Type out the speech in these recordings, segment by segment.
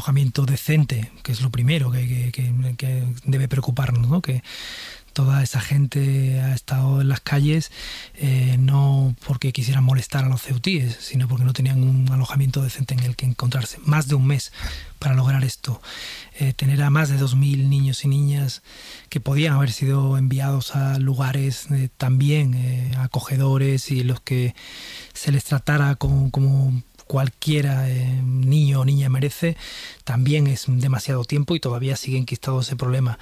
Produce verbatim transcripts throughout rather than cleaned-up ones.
alojamiento decente, que es lo primero que, que, que, que debe preocuparnos, ¿no? Que toda esa gente ha estado en las calles eh, no porque quisieran molestar a los ceutíes, sino porque no tenían un alojamiento decente en el que encontrarse. Más de un mes para lograr esto. Eh, tener a más de dos mil niños y niñas que podían haber sido enviados a lugares eh, también eh, acogedores y en los que se les tratara como, como cualquiera eh, niño o niña merece, también es demasiado tiempo y todavía sigue enquistado ese problema.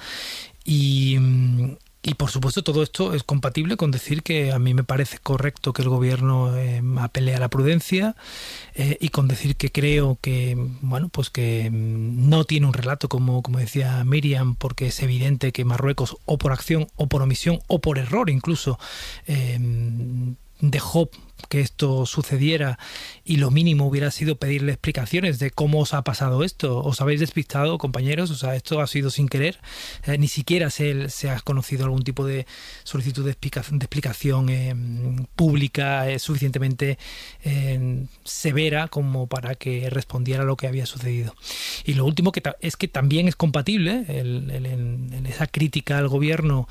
Y, y por supuesto todo esto es compatible con decir que a mí me parece correcto que el gobierno eh, apele a la prudencia eh, y con decir que creo que bueno pues que no tiene un relato como, como decía Miriam, porque es evidente que Marruecos o por acción o por omisión o por error incluso eh, dejó que esto sucediera y lo mínimo hubiera sido pedirle explicaciones de cómo os ha pasado esto. ¿Os habéis despistado, compañeros? O sea, esto ha sido sin querer. Eh, ni siquiera se, se ha conocido algún tipo de solicitud de explicación, de explicación eh, pública eh, suficientemente eh, severa como para que respondiera a lo que había sucedido. Y lo último que ta- es que también es compatible el, el, el, el, esa crítica al gobierno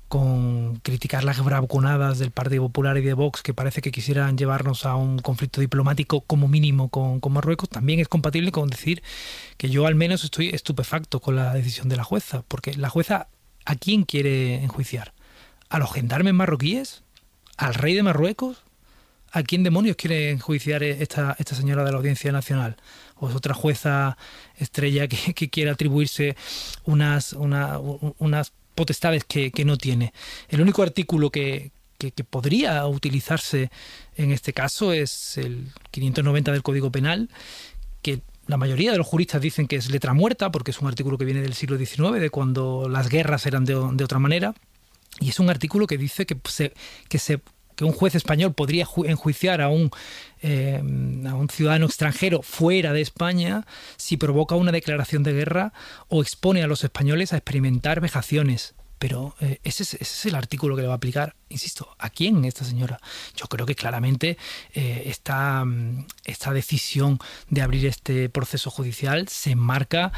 con criticar las bravuconadas del Partido Popular y de Vox, que parece que quisieran llevarnos a un conflicto diplomático como mínimo con, con Marruecos, también es compatible con decir que yo al menos estoy estupefacto con la decisión de la jueza, porque la jueza, ¿a quién quiere enjuiciar? ¿A los gendarmes marroquíes? ¿Al rey de Marruecos? ¿A quién demonios quiere enjuiciar esta, esta señora de la Audiencia Nacional? ¿O es otra jueza estrella que, que quiere atribuirse unas, una, unas potestades que, que no tiene? El único artículo que, que, que podría utilizarse en este caso es el quinientos noventa del Código Penal, que la mayoría de los juristas dicen que es letra muerta, porque es un artículo que viene del siglo diecinueve, de cuando las guerras eran de, de otra manera, y es un artículo que dice que se... Que se que un juez español podría enjuiciar a un, eh, a un ciudadano extranjero fuera de España si provoca una declaración de guerra o expone a los españoles a experimentar vejaciones. Pero eh, ese, es, ese es el artículo que le va a aplicar, insisto, ¿a quién esta señora? Yo creo que claramente eh, esta, esta decisión de abrir este proceso judicial se enmarca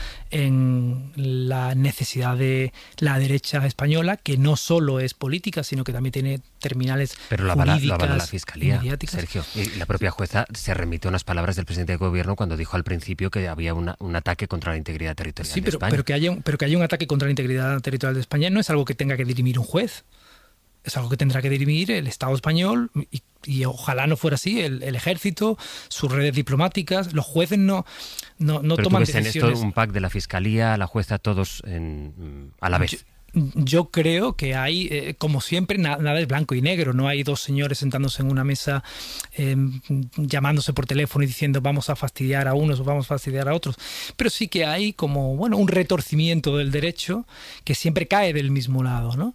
en la necesidad de la derecha española, que no solo es política, sino que también tiene terminales Pero lo avala, jurídicas, lo avala la Fiscalía, mediáticas. Sergio. Y la propia jueza se remitió a unas palabras del presidente del gobierno cuando dijo al principio que había una, un ataque contra la integridad territorial sí, de pero, España. Pero que, haya un, pero que haya un ataque contra la integridad territorial de España no es algo que tenga que dirimir un juez. Es algo que tendrá que dirimir el Estado español y, y ojalá no fuera así, el, el ejército, sus redes diplomáticas. Los jueces no, no, no pero toman tú ves decisiones. En esto un pack de la Fiscalía, la jueza, todos en, a la vez. Yo, Yo creo que hay, eh, como siempre, na- nada es blanco y negro. No hay dos señores sentándose en una mesa eh, llamándose por teléfono y diciendo vamos a fastidiar a unos o vamos a fastidiar a otros. Pero sí que hay como bueno un retorcimiento del derecho que siempre cae del mismo lado, ¿no?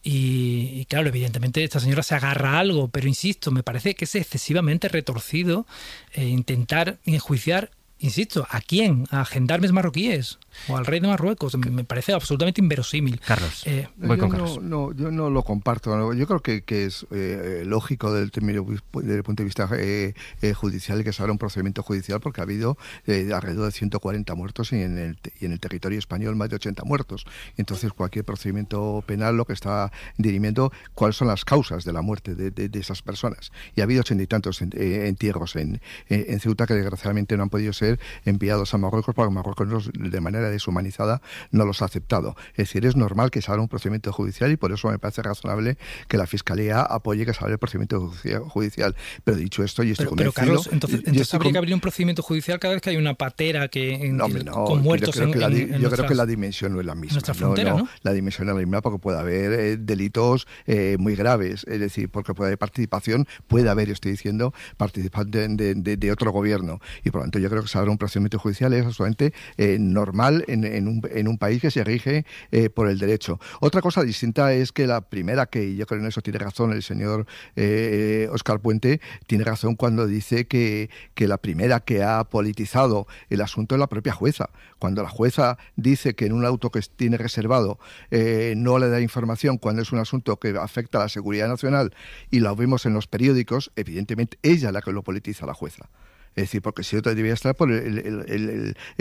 Y, y claro, evidentemente esta señora se agarra a algo, pero insisto, me parece que es excesivamente retorcido eh, intentar enjuiciar. Insisto, ¿a quién? ¿A gendarmes marroquíes? ¿O al rey de Marruecos? Me parece absolutamente inverosímil. Carlos, eh, voy yo con no, Carlos. No, yo no lo comparto. ¿no? Yo creo que, que es eh, lógico desde el, término, desde el punto de vista eh, eh, judicial que se haga un procedimiento judicial porque ha habido eh, alrededor de ciento cuarenta muertos y en, el, y en el territorio español más de ochenta muertos. Entonces cualquier procedimiento penal lo que está dirimiendo cuáles son las causas de la muerte de, de, de esas personas. Y ha habido ochenta y tantos eh, entierros en, en, en Ceuta que desgraciadamente no han podido ser enviados a Marruecos porque Marruecos los, de manera deshumanizada no los ha aceptado. Es decir, es normal que se haga un procedimiento judicial y por eso me parece razonable que la Fiscalía apoye que se abra el procedimiento judicial. Pero dicho esto, yo estoy pero, convencido... Pero Carlos, entonces, yo entonces habría con... que abrir un procedimiento judicial cada vez que hay una patera que en, no, no, con muertos yo creo, en, que la, en, en yo nuestras, creo que la dimensión no es la misma. Nuestra frontera, no, ¿no? ¿no? La dimensión es la misma porque puede haber eh, delitos eh, muy graves, es decir, porque puede haber participación, puede haber, estoy diciendo, participación de, de, de, de otro gobierno. Y por lo tanto yo creo que se abra un procedimiento judicial es absolutamente eh, normal en, en, un, en un país que se rige eh, por el derecho. Otra cosa distinta es que la primera, que yo creo en eso tiene razón el señor eh, Óscar Puente, tiene razón cuando dice que, que la primera que ha politizado el asunto es la propia jueza. Cuando la jueza dice que en un auto que tiene reservado eh, no le da información cuando es un asunto que afecta a la seguridad nacional y lo vemos en los periódicos, evidentemente ella es la que lo politiza, la jueza. Es decir, porque si otro debería estar por el, el, el, el